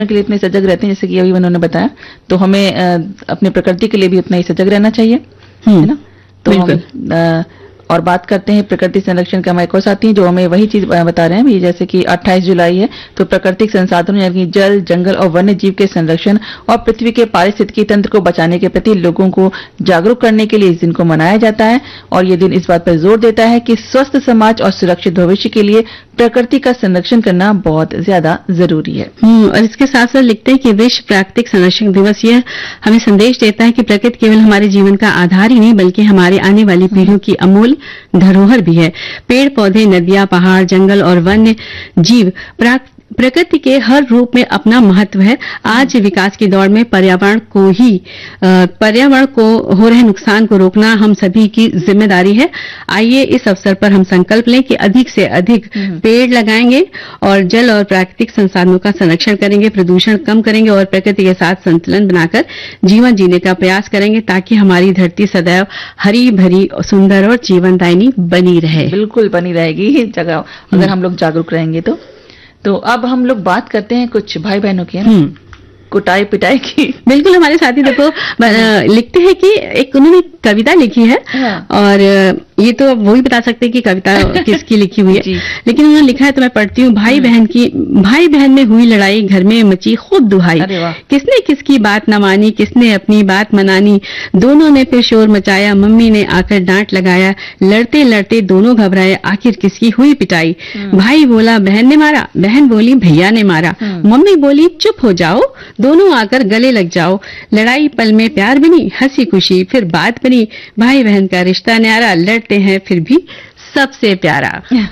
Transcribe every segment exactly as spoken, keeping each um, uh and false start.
के लिए इतने सजग रहते हैं, जैसे कि अभी उन्होंने बताया, तो हमें अ, अपने प्रकृति के लिए भी उतना ही सजग रहना चाहिए, है ना? तो हम अ, और बात करते हैं प्रकृति संरक्षण का। हमारे को साथी हैं जो हमें वही चीज बता रहे हैं भी, जैसे कि अट्ठाईस जुलाई है तो प्राकृतिक संसाधनों यानी जल, जंगल और वन्य जीव के संरक्षण और पृथ्वी के पारिस्थितिकी तंत्र को बचाने के प्रति लोगों को जागरूक करने के लिए इस दिन को मनाया जाता है। और ये दिन इस बात पर जोर देता है कि स्वस्थ समाज और सुरक्षित भविष्य के लिए प्रकृति का संरक्षण करना बहुत ज्यादा जरूरी है। और इसके साथ साथ लिखते हैं कि विश्व प्राकृतिक संरक्षण दिवस यह हमें संदेश देता है कि प्रकृति केवल हमारे जीवन का आधार ही नहीं बल्कि हमारे आने वाली पीढ़ियों की अमूल्य धरोहर भी है। पेड़ पौधे, नदियां, पहाड़, जंगल और वन्य जीव प्रकृति के हर रूप में अपना महत्व है। आज विकास की दौड़ में पर्यावरण को ही पर्यावरण को हो रहे नुकसान को रोकना हम सभी की जिम्मेदारी है। आइए इस अवसर पर हम संकल्प लें कि अधिक से अधिक पेड़ लगाएंगे और जल और प्राकृतिक संसाधनों का संरक्षण करेंगे, प्रदूषण कम करेंगे और प्रकृति के साथ संतुलन बनाकर जीवन जीने का प्रयास करेंगे ताकि हमारी धरती सदैव हरी भरी, सुंदर और जीवनदायिनी बनी रहे। बिल्कुल बनी रहेगी जगह अगर हम लोग जागरूक रहेंगे तो। तो अब हम लोग बात करते हैं कुछ भाई बहनों की, है ना, कुटाई पिटाई की। बिल्कुल, हमारे साथी देखो लिखते हैं कि एक उन्होंने कविता लिखी है। हाँ। और ये तो वो ही बता सकते हैं कि कविता किसकी लिखी हुई है, लेकिन उन्होंने लिखा है तो मैं पढ़ती हूँ। भाई बहन की भाई बहन में हुई लड़ाई, घर में मची खूब दुहाई, किसने किसकी बात न मानी, किसने अपनी बात मनानी, दोनों ने फिर शोर मचाया, मम्मी ने आकर डांट लगाया, लड़ते लड़ते दोनों घबराए, आखिर किसकी हुई पिटाई। भाई बोला बहन ने मारा, बहन बोली भैया ने मारा, मम्मी बोली चुप हो जाओ, दोनों आकर गले लग जाओ, लड़ाई पल में प्यार बनी, हंसी खुशी फिर बात बनी, भाई बहन का रिश्ता न्यारा, लड़ते हैं फिर भी सबसे प्यारा।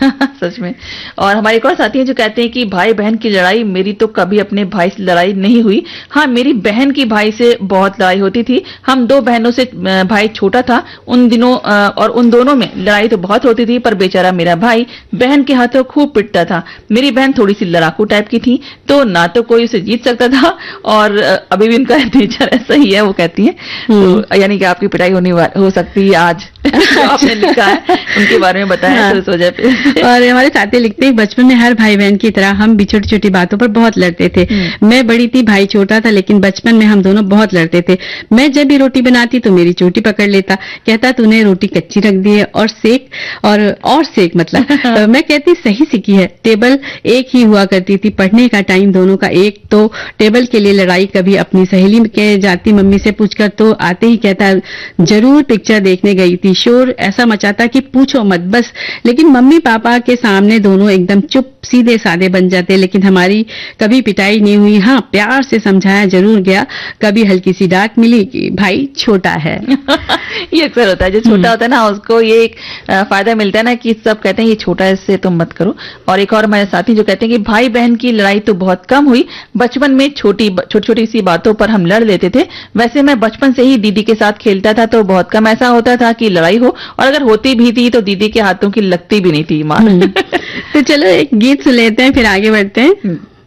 सच में। और हमारे एक और साथी हैं जो कहते हैं कि भाई बहन की लड़ाई मेरी तो कभी अपने भाई से लड़ाई नहीं हुई। हाँ, मेरी बहन की भाई से बहुत लड़ाई होती थी। हम दो बहनों से भाई छोटा था उन दिनों, और उन दोनों में लड़ाई तो बहुत होती थी, पर बेचारा मेरा भाई बहन के हाथों खूब पिटता था। मेरी बहन थोड़ी सी लड़ाकू टाइप की थी तो ना तो कोई उसे जीत सकता था, और अभी भी उनका नेचर ऐसा ही है, वो कहती है। तो यानी कि आपकी पिटाई होने हो सकती है आज। आपने लिखा है उनके बारे में बताया। हाँ। तो इस वजह पे और हमारे साथी लिखते हैं बचपन में हर भाई बहन की तरह हम भी छोटी छोटी बातों पर बहुत लड़ते थे। मैं बड़ी थी, भाई छोटा था, लेकिन बचपन में हम दोनों बहुत लड़ते थे। मैं जब भी रोटी बनाती तो मेरी चोटी पकड़ लेता, कहता तूने रोटी कच्ची रख दी है और सेक और और सेक मतलब मैं कहती सही सीखी है। टेबल एक ही हुआ करती थी, पढ़ने का टाइम दोनों का एक, तो टेबल के लिए लड़ाई। कभी अपनी सहेली के जाती मम्मी से पूछकर तो आते ही कहता जरूर पिक्चर देखने गई थी। शोर ऐसा मचाता कि पूछो मत बस, लेकिन मम्मी पापा के सामने दोनों एकदम चुप सीधे साधे बन जाते, लेकिन हमारी कभी पिटाई नहीं हुई। हाँ, प्यार से समझाया जरूर गया, कभी हल्की सी डांट मिली कि भाई छोटा है। ये अक्सर होता है, जो छोटा होता है ना उसको ये एक फायदा मिलता है ना कि सब कहते हैं ये छोटा है इससे तुम मत करो। और एक और हमारे साथी जो कहते हैं कि भाई बहन की लड़ाई तो बहुत कम हुई, बचपन में छोटी छोटी छोटी सी बातों पर हम लड़ लेते थे। वैसे मैं बचपन से ही दीदी के साथ खेलता था तो बहुत कम ऐसा होता था कि लड़ाई हो, और अगर होती भी थी तो दीदी के हाथों की लगती भी नहीं थी मार। तो चलो एक गीत सुन लेते हैं फिर आगे बढ़ते हैं।